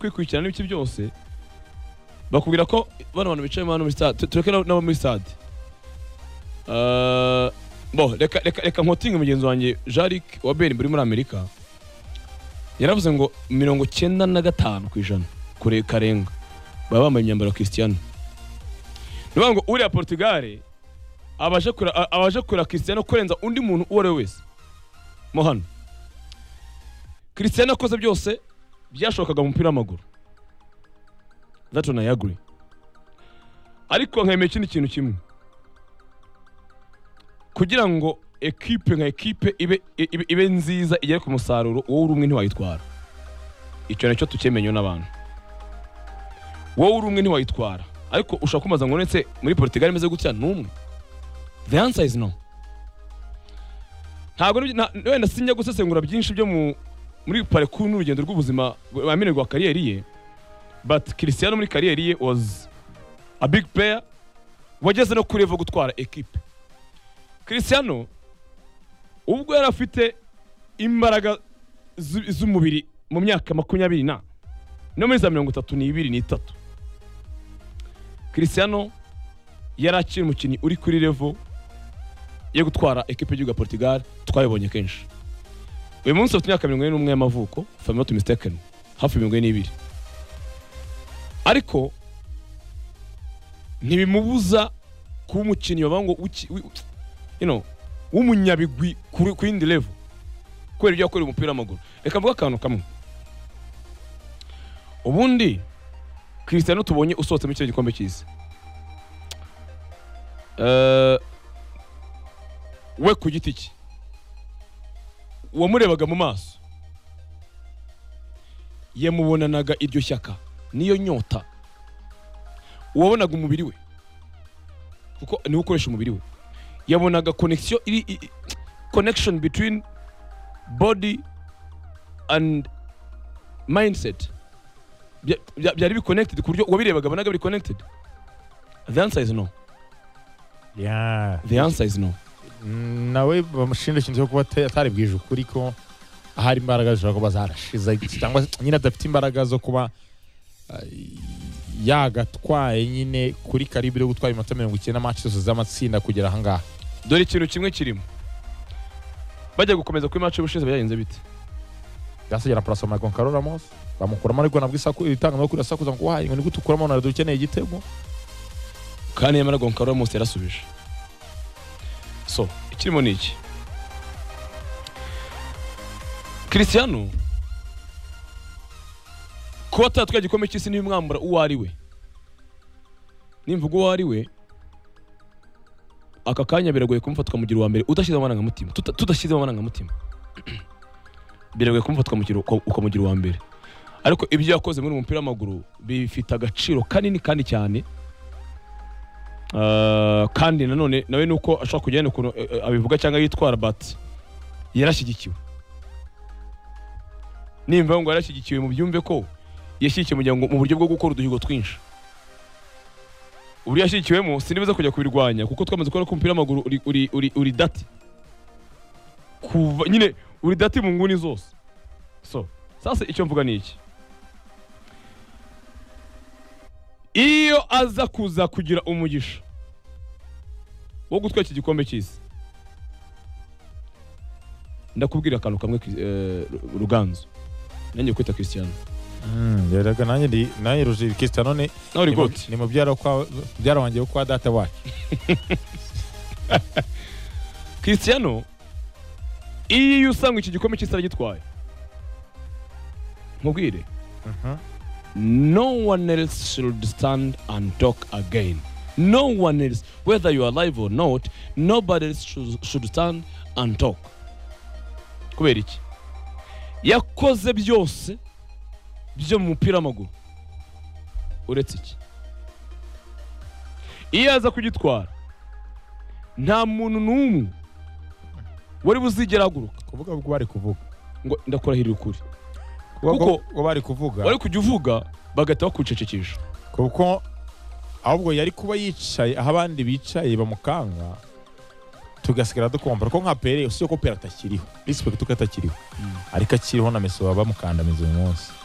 kwikurikirana n'ibiki byose bakubwira ko bano bantu bicaye hano muri stade tureke nabo muri stade reka nkotinge mugenzi wanjye Jarick wa Ben muri Amerika yaravuze ngo 95% kure karenga baba bambaye imyambaro ya Cristiano niba ngo uri ya Portugal abaje kura Cristiano kurenza undi muntu uwo ari wese mo hano Cristiano akoze byose byashokaga mu mupira w'amaguru that one I agree ariko nkemeye ikindi kintu kimwe kugira ngo equipe ibe nziza igere ku musaruro wowe uri umwe ntiwayitwara icyo nicyo tukemenyo n'abantu wowe uri umwe ntiwayitwara ariko ushaka kumaza ngo netse muri Portugal imeze gutya numwe the answer is no ntabwo wenda sinjya gusesengura byinshi byo muri parcours n'urugendo rw'ubuzima bamenerwa kariyeri ye but Cristiano muri kariyeri ye was a big player wageze no kureva gutwara equipe Cristiano ubwo yari afite imbaraga z'umubiri mu myaka 20 no muri za 32 Cristiano yari akiri umukinnyi uri kuri level yo gutwara equipe y'u Portugal twayibonye kenshi uyu munsi afite imyaka 41 y'amavuko if I'm not mistaken hafi 42 ariko ntibimubuza kuba umukinnyi wabango w'umunyabigwi ku yindi level kubera ibyo akora umupira w'amaguru reka mvuga akantu kamwe ubundi Cristiano tubonye usohotse mu gikombe cy'isi we ku giti cye wamurebaga mu maso yamubonanaga iryo shyaka niyo nyota wabonaga umubiri we kuko ni ukoresha umubiri we yabonaga connection between body and mindset byari connected ku buryo wabirebaga bonaga biri connected the answer is no the answer is no nawe bamushinja ikintu cyo kuba atari bwije ukuri ko ahari imbaraga zishobora kuba zarashize cyangwa nyine adafite imbaraga zo kuba yagatwaye nyine kuri karibre yo gutwara iminota 90 match zose z'amatsinda kugera aha ngaha dore ikintu kimwe kirimo bajya gukomeza kuri match y'ubushize byagenze bite gasagera place Marcon Carlos Ramos bamukuramo ariko nabwo isaku itanga no kuri sakuza ngo wahaye ngo ni gutukuramo na dukeneye igitego kandi yamara Marcon Ramos yarasubije so ikirimo niki Cristiano ko atatwa igikombe cy'isi ni mwambura uwo ari we nimvuga uwo ari we aka kanya biragoye kumfatwa mu giro wa mbere udashyize amana mutima tudashyize amana mutima biragoye kumfatwa mu giro ukamugira wa mbere ariko ibyo yakoze muri umupira w'amaguru bifite agaciro kanini kandi cyane kandi nanone nawe nuko ashaka kujyana ukuntu abivuga cyangwa yitwara but yarashyigikiwe nimva ngo yarashyigikiwe mu byumve ko yashyigikiwe mu buryo bwo gukora uduhigo twinshi uri yashyigikiwemo sinibuza kujya kubirwanya kuko twamaze kubona ko umupira w'amaguru uri dati kuva nyine uri dati mu nguni zose so sasa icyo mvuga ni iki iyo aza kuza kugira umugisha wo gutwara iki gikombe cy'isi ndakubwira akantu kamwe Ruganzu nanjye kwita Cristiano yaraga nanjye Roger Cristiano ni mubyara kwa byara wanjye kwa data wacu Cristiano iyo usanga iki gikombe cy'isi aragitwaye mubwire no one else should stand and talk again. No one else, whether you are alive or not, nobody else should stand and talk. Kubera iki? Yakoze byose byo mu mupira w'amaguru uretse iki. Iyo aza kugitwara nta muntu n'umwe wari buzigera aguruka kuvuga ubwo bari kuvuga ngo ndakurahirira ukuri kuko bari kuvuga wari kujya uvuga bagahita bakucecekesha kuko ahubwo yari kuba yicaye aho abandi bicaye bamukanga tugasigara dukombara ko nka Pele usiye ko Pele atakiriho respect uko atakiriho ariko akiriho na Messi bamukandamiza uyu munsi